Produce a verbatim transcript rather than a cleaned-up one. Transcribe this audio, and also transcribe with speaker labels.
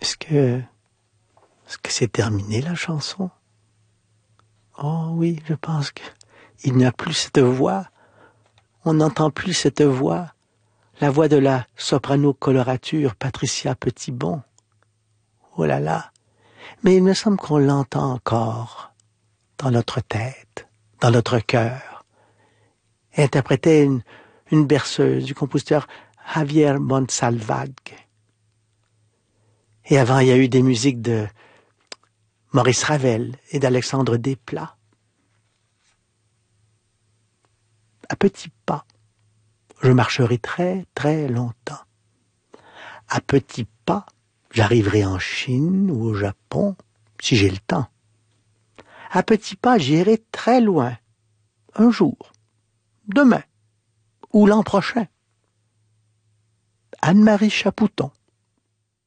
Speaker 1: Est-ce que... Est-ce que c'est terminé, la chanson? Oh oui, je pense que il n'y a plus cette voix. On n'entend plus cette voix. La voix de la soprano colorature Patricia Petitbon. Oh là là. Mais il me semble qu'on l'entend encore dans notre tête, dans notre cœur. Elle interprétait une, une berceuse du compositeur Javier Montsalvatge. Et avant, il y a eu des musiques de Maurice Ravel et d'Alexandre Desplat. À petits pas, je marcherai très très longtemps. À petits pas, j'arriverai en Chine ou au Japon, si j'ai le temps. À petits pas, j'irai très loin, un jour, demain ou l'an prochain. Anne-Marie Chapouton.